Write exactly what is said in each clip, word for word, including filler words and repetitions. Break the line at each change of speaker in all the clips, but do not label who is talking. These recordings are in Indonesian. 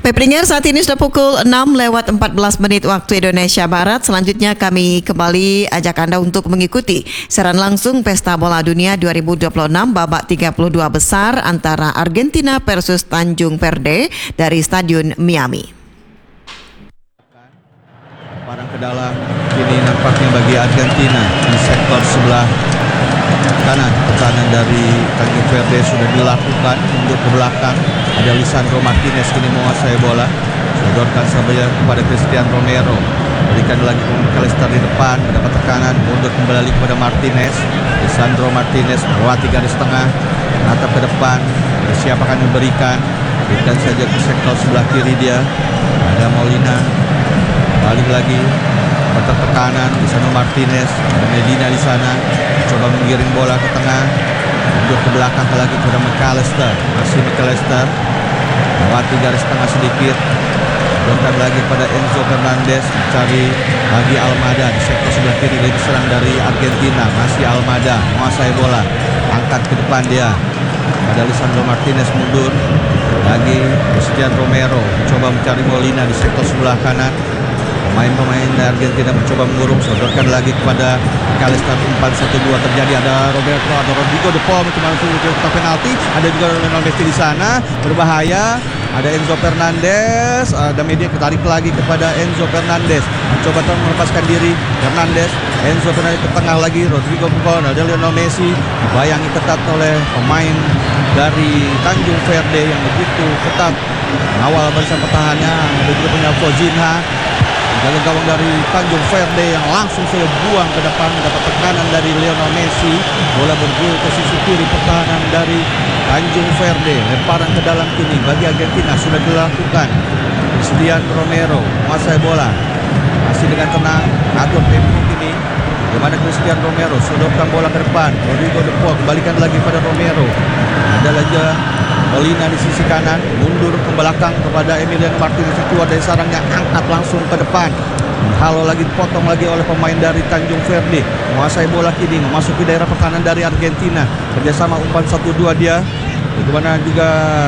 Baik pendengar, saat ini sudah pukul enam lewat empat belas menit waktu Indonesia Barat. Selanjutnya kami kembali ajak Anda untuk mengikuti siaran langsung Pesta Bola Dunia dua ribu dua puluh enam babak tiga puluh dua besar antara Argentina versus Tanjung Verde dari Stadion Miami.
Parang ke dalam, ini nampaknya bagi Argentina di sektor sebelah kanan. Pertahanan dari Tanjung Verde sudah dilakukan, mundur ke belakang. Ada Lisandro Martinez kini menguasai bola, sodorkan saja kepada Cristian Romero, berikan lagi ke McAllister di depan, mendapat tekanan, mundur kembali kepada Martinez. Lisandro Martinez melewati garis tengah, menatap ke depan, siapa akan memberikan, berikan saja ke sektor sebelah kiri dia. Ada Molina, balik lagi, dapat tekanan, Lisandro Martinez, ada Medina di sana, coba menggiring bola ke tengah, mundur ke belakang lagi kepada McAllister, masih McAllister, melewati garis tengah sedikit, dokan lagi pada Enzo Fernandez, mencari lagi Almada di sektor sebelah kiri, lagi serang dari Argentina, masih Almada, menguasai bola, angkat ke depan dia, ada Lisandro Martinez mundur, lagi Cristian Romero, coba mencari Molina di sektor sebelah kanan. Pemain-pemain dari Argentina mencoba mengurung, sodorkan lagi kepada McAllister. Umpan satu dua terjadi, ada Roberto, ada Rodrigo de Paul mencoba untuk kotak penalti, ada juga Lionel Messi di sana, berbahaya. Ada Enzo Fernandez, ada media ketarik lagi kepada Enzo Fernandez, mencoba melepaskan diri Fernandez. Enzo Fernandez ke tengah lagi, Rodrigo de Paul, ada Lionel Messi, dibayangi ketat oleh pemain dari Tanjung Verde yang begitu ketat awal barisan pertahanannya. Ada juga punya Fozinha, jaga gawang dari Tanjung Verde yang langsung saja buang ke depan, mendapat tekanan dari Lionel Messi. Bola bergulir ke sisi kiri pertahanan dari Tanjung Verde. Lemparan ke dalam kini bagi Argentina sudah dilakukan. Cristian Romero menguasai bola, masih dengan tenang, atur tempo kini. Bagaimana Cristian Romero sodorkan bola ke depan, Rodrigo de Paul kembalikan lagi pada Romero. Ada lagi Molina di sisi kanan, mundur ke belakang kepada Emiliano Martinez, keluar dari sarangnya, angkat langsung ke depan. Halo lagi, dipotong lagi oleh pemain dari Tanjung Verde. Menguasai bola kini, memasuki daerah pertahanan dari Argentina. Kerjasama umpan satu dua dia. Bagaimana juga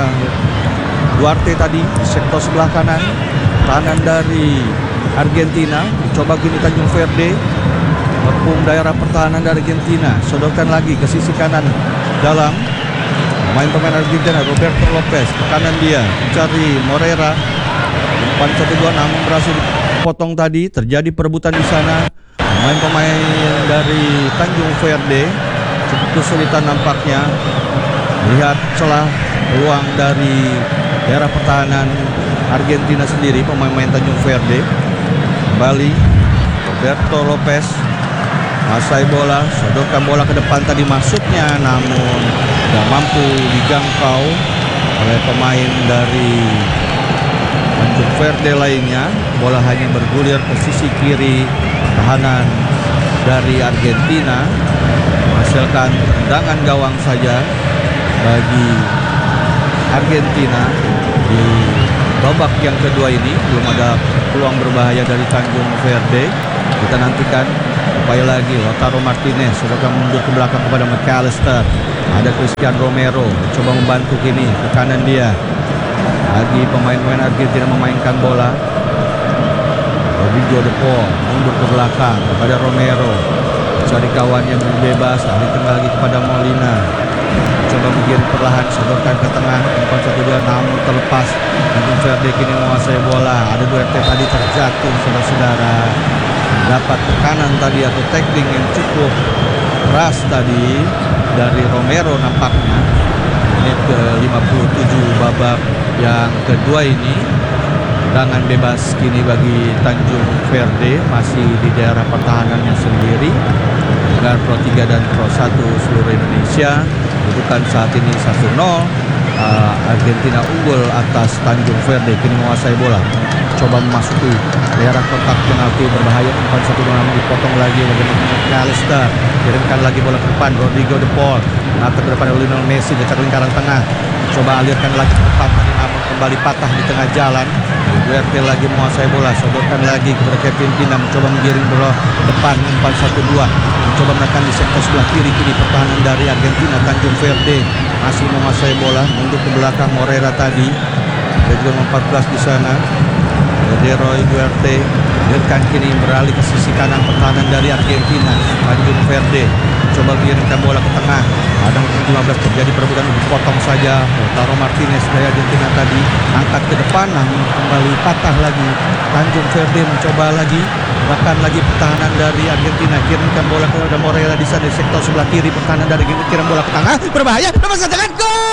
Duarte tadi di sektor sebelah kanan. Pertahanan dari Argentina, coba kini Tanjung Verde mengepung daerah pertahanan dari Argentina. Sodorkan lagi ke sisi kanan dalam. Pemain-pemain Argentina, Roberto Lopez ke kanan dia, mencari Morera. Umpan satu dua namun berhasil dipotong tadi, terjadi perebutan di sana. Pemain-pemain dari Tanjung Verde cukup kesulitan nampaknya melihat celah peluang dari daerah pertahanan Argentina sendiri. Pemain-pemain Tanjung Verde kembali, Roberto Lopez menguasai bola, sodorkan bola ke depan tadi masuknya, namun tidak mampu dijangkau oleh pemain dari Tanjung Verde lainnya. Bola hanya bergulir ke sisi kiri pertahanan dari Argentina, menghasilkan tendangan gawang saja bagi Argentina di babak yang kedua ini. Belum ada peluang berbahaya dari Tanjung Verde. Kita nantikan upaya lagi Lautaro Martinez sudah mundur ke belakang kepada McAllister. Ada Cristian Romero coba membantu kini ke kanan dia. Lagi pemain-pemain Argentina memainkan bola. Rodrigo de Paul mundur ke belakang kepada Romero, cari kawan yang bebas, alihkan lagi kepada Molina. Coba menggiring perlahan, sodorkan ke tengah, umpan satu dua namun terlepas. Tanjung Verde kini menguasai bola. Ada Duarte tadi terjatuh, saudara-saudara. Dapat tekanan tadi atau tackling yang cukup keras tadi dari Romero nampaknya. Menit ke lima puluh tujuh babak yang kedua ini. Tendangan bebas kini bagi Tanjung Verde, masih di daerah pertahanannya sendiri. Dengan Pro tiga dan Pro satu seluruh Indonesia, kedudukan saat ini satu nol. uh, Argentina unggul atas Tanjung Verde, kini menguasai bola, coba memasuki daerah kotak penalti berbahaya. Umpan satu dua namun dipotong lagi oleh McAllister. Kirimkan lagi bola ke depan, Rodrigo de Paul menatap ke depan Lionel Messi, dekat lingkaran tengah, coba alirkan lagi ke depan, namun kembali patah di tengah jalan. Duarte lagi menguasai bola, sodorkan lagi kepada Kevin Pina, mencoba menggiring bola ke depan. Umpan satu dua, mencoba menekan di sektor sebelah kiri. Kini pertahanan dari Argentina, Tanjung Verde masih menguasai bola, mundur ke belakang. Morera tadi dan juga nomor empat belas di sana Leroy Duarte. Biarkan kini beralih ke sisi kanan pertahanan dari Argentina. Tanjung Verde coba mengirimkan bola ke tengah. Ada lima belas terjadi perebutan, dipotong saja. Lautaro Martinez dari Argentina tadi angkat ke depan, namun kembali patah lagi. Tanjung Verde mencoba lagi, bahkan lagi pertahanan dari Argentina. Kirimkan bola ke ada Morela di sana di sektor sebelah kiri. Pertahanan dari Argentina kirim bola ke tengah, berbahaya, lepaskan tangan,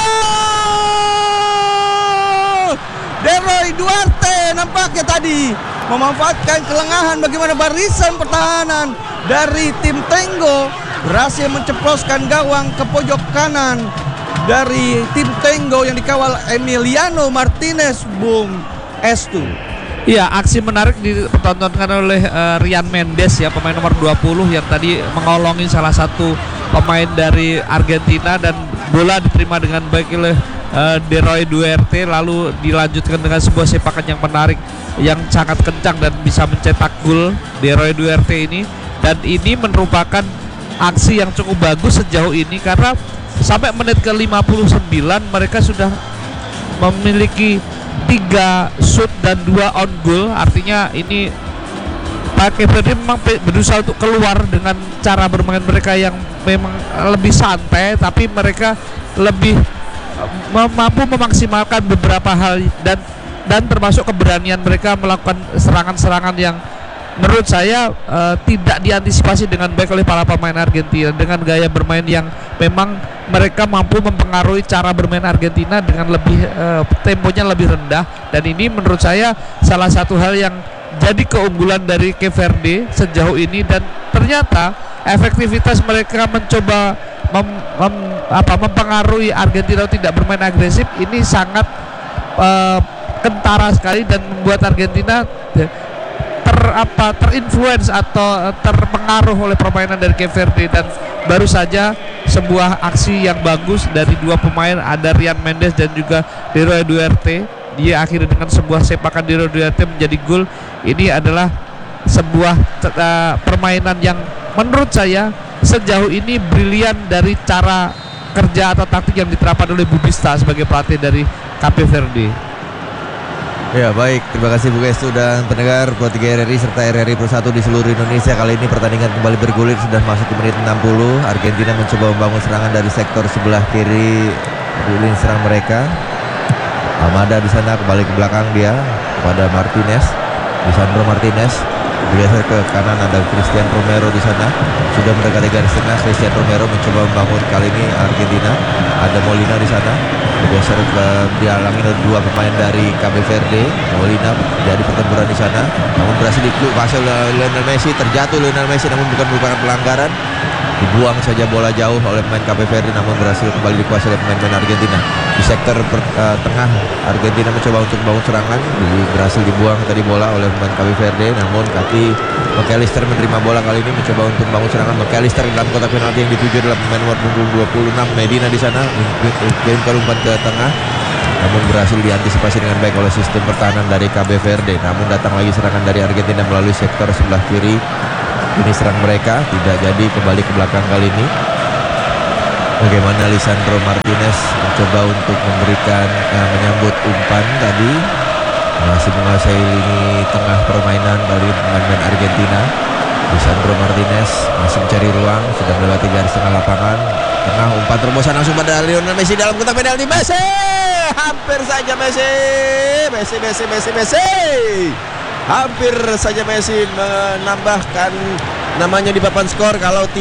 gol! Leroy Duarte nampaknya tadi memanfaatkan kelengahan bagaimana barisan pertahanan dari tim Tenggo berhasil menceploskan gawang ke pojok kanan dari tim Tenggo yang dikawal Emiliano Martinez, Bung Estu.
Iya, aksi menarik dipertontonkan oleh uh, Rian Mendes ya, pemain nomor dua puluh yang tadi mengolongi salah satu pemain dari Argentina, dan bola diterima dengan baik oleh uh, Leroy Duarte, lalu dilanjutkan dengan sebuah sepakan yang menarik yang sangat kencang dan bisa mencetak gol Leroy Duarte ini. Dan ini merupakan aksi yang cukup bagus sejauh ini karena sampai menit ke lima puluh sembilan mereka sudah memiliki tiga shoot dan dua on goal. Artinya ini Cape Verde memang berusaha untuk keluar dengan cara bermain mereka yang memang lebih santai, tapi mereka lebih mampu memaksimalkan beberapa hal dan dan termasuk keberanian mereka melakukan serangan-serangan yang menurut saya uh, tidak diantisipasi dengan baik oleh para pemain Argentina, dengan gaya bermain yang memang mereka mampu mempengaruhi cara bermain Argentina dengan lebih uh, temponya lebih rendah. Dan ini menurut saya salah satu hal yang jadi keunggulan dari Cape Verde sejauh ini, dan ternyata efektivitas mereka mencoba mem, mem, apa, mempengaruhi Argentina tidak bermain agresif ini sangat uh, kentara sekali dan membuat Argentina ter apa terinfluence atau terpengaruh oleh permainan dari Cape Verde. Dan baru saja sebuah aksi yang bagus dari dua pemain, ada Rian Mendes dan juga Leroy Duarte, dia akhirnya dengan sebuah sepakan Leroy Duarte menjadi gol. Ini adalah sebuah uh, permainan yang menurut saya sejauh ini brilian dari cara kerja atau taktik yang diterapkan oleh Bubista sebagai pelatih dari Cape Verde.
Ya baik, terima kasih Bung Estu dan pendengar Pro tiga R R I serta R R I Pro satu di seluruh Indonesia. Kali ini pertandingan kembali bergulir, sudah masuk ke menit enam puluh. Argentina mencoba membangun serangan dari sektor sebelah kiri lini serang mereka. Almada di sana kembali ke belakang dia kepada Martinez, Lisandro Martinez bergeser ke kanan, ada Christian Romero di sana sudah mendekati garis tengah. Christian Romero mencoba membangun, kali ini Argentina ada Molina di sana bergeser ke dihalangi oleh dua pemain dari Cape Verde. Molina jadi pertempuran di sana, namun berhasil dikuasai oleh Lionel Messi. Terjatuh Lionel Messi namun bukan merupakan pelanggaran, dibuang saja bola jauh oleh pemain Cape Verde, namun berhasil kembali dikuasai oleh pemain-pemain Argentina. Di sektor per, uh, tengah Argentina mencoba untuk membangun serangan, jadi berhasil dibuang tadi bola oleh pemain Cape Verde, namun kaki McAllister menerima bola kali ini mencoba untuk membangun serangan. McAllister dalam kotak penalti yang dituju adalah pemain nomor punggung dua puluh enam Medina di sana, kirimkan umpan ke tengah, namun berhasil diantisipasi dengan baik oleh sistem pertahanan dari Cape Verde. Namun datang lagi serangan dari Argentina melalui sektor sebelah kiri. Ini serang mereka tidak jadi, kembali ke belakang kali ini. Bagaimana Lisandro Martinez mencoba untuk memberikan eh, menyambut umpan tadi, masih menguasai lini tengah permainan dari pemain Argentina. Lisandro Martinez masih mencari ruang, sudah melewati garis tengah lapangan. Tengah umpan terobosan langsung pada Lionel Messi dalam kotak penalti. Messi, hampir saja Messi, Messi, Messi, Messi, Messi. Hampir saja Messi menambahkan namanya di papan skor kalau